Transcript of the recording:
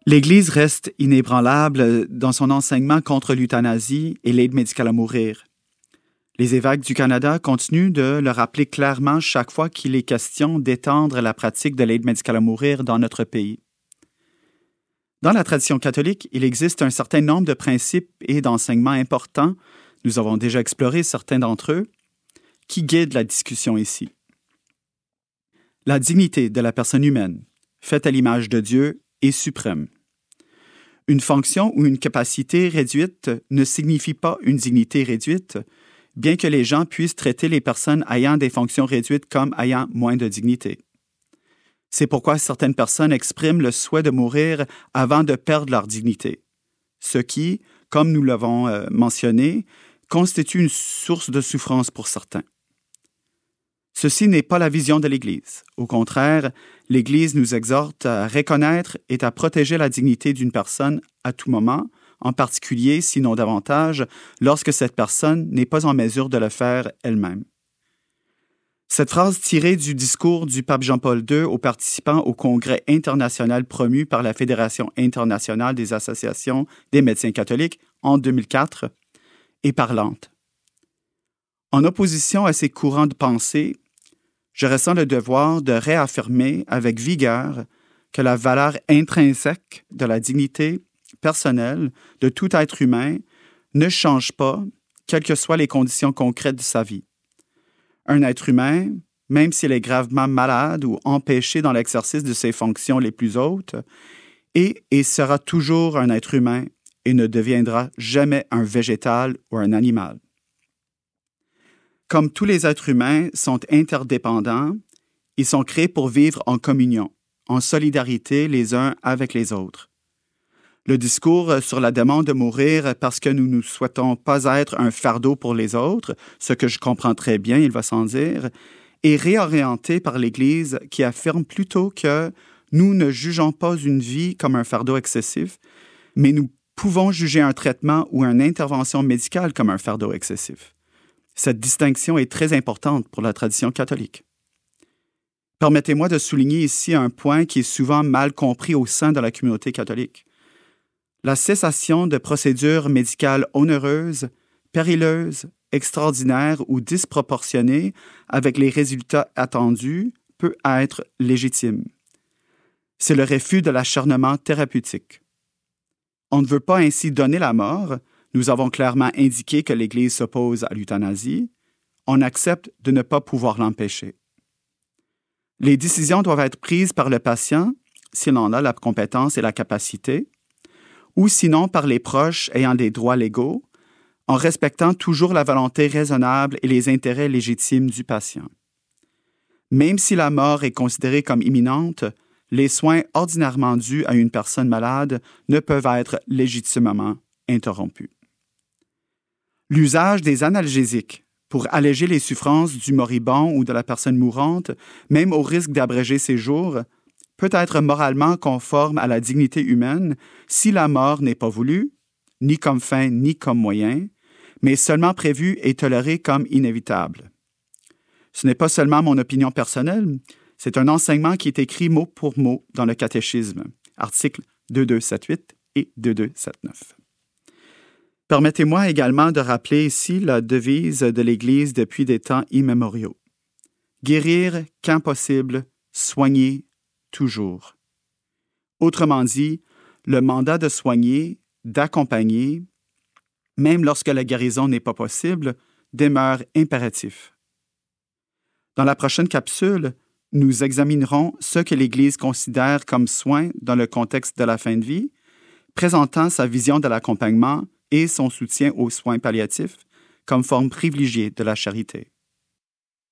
L'Église reste inébranlable dans son enseignement contre l'euthanasie et l'aide médicale à mourir. Les évêques du Canada continuent de le rappeler clairement chaque fois qu'il est question d'étendre la pratique de l'aide médicale à mourir dans notre pays. Dans la tradition catholique, il existe un certain nombre de principes et d'enseignements importants, nous avons déjà exploré certains d'entre eux, qui guident la discussion ici. La dignité de la personne humaine, faite à l'image de Dieu, est suprême. Une fonction ou une capacité réduite ne signifie pas une dignité réduite, bien que les gens puissent traiter les personnes ayant des fonctions réduites comme ayant moins de dignité. C'est pourquoi certaines personnes expriment le souhait de mourir avant de perdre leur dignité, ce qui, comme nous l'avons mentionné, constitue une source de souffrance pour certains. Ceci n'est pas la vision de l'Église. Au contraire, l'Église nous exhorte à reconnaître et à protéger la dignité d'une personne à tout moment, en particulier, sinon davantage, lorsque cette personne n'est pas en mesure de le faire elle-même. Cette phrase tirée du discours du pape Jean-Paul II aux participants au congrès international promu par la Fédération internationale des associations des médecins catholiques en 2004 est parlante. En opposition à ces courants de pensée, je ressens le devoir de réaffirmer avec vigueur que la valeur intrinsèque de la dignité personnelle de tout être humain ne change pas, quelles que soient les conditions concrètes de sa vie. Un être humain, même s'il est gravement malade ou empêché dans l'exercice de ses fonctions les plus hautes, est et sera toujours un être humain et ne deviendra jamais un végétal ou un animal. Comme tous les êtres humains sont interdépendants, ils sont créés pour vivre en communion, en solidarité les uns avec les autres. Le discours sur la demande de mourir parce que nous ne souhaitons pas être un fardeau pour les autres, ce que je comprends très bien, il va sans dire, est réorienté par l'Église qui affirme plutôt que nous ne jugeons pas une vie comme un fardeau excessif, mais nous pouvons juger un traitement ou une intervention médicale comme un fardeau excessif. Cette distinction est très importante pour la tradition catholique. Permettez-moi de souligner ici un point qui est souvent mal compris au sein de la communauté catholique. La cessation de procédures médicales onéreuses, périlleuses, extraordinaires ou disproportionnées avec les résultats attendus peut être légitime. C'est le refus de l'acharnement thérapeutique. On ne veut pas ainsi donner la mort. Nous avons clairement indiqué que l'Église s'oppose à l'euthanasie. On accepte de ne pas pouvoir l'empêcher. Les décisions doivent être prises par le patient, s'il en a la compétence et la capacité, ou sinon par les proches ayant des droits légaux, en respectant toujours la volonté raisonnable et les intérêts légitimes du patient. Même si la mort est considérée comme imminente, les soins ordinairement dus à une personne malade ne peuvent être légitimement interrompus. L'usage des analgésiques pour alléger les souffrances du moribond ou de la personne mourante, même au risque d'abréger ses jours, peut être moralement conforme à la dignité humaine si la mort n'est pas voulue, ni comme fin ni comme moyen, mais seulement prévue et tolérée comme inévitable. Ce n'est pas seulement mon opinion personnelle, c'est un enseignement qui est écrit mot pour mot dans le catéchisme, articles 2278 et 2279. Permettez-moi également de rappeler ici la devise de l'Église depuis des temps immémoriaux. Guérir quand possible, soigner toujours. Autrement dit, le mandat de soigner, d'accompagner, même lorsque la guérison n'est pas possible, demeure impératif. Dans la prochaine capsule, nous examinerons ce que l'Église considère comme soin dans le contexte de la fin de vie, présentant sa vision de l'accompagnement et son soutien aux soins palliatifs comme forme privilégiée de la charité.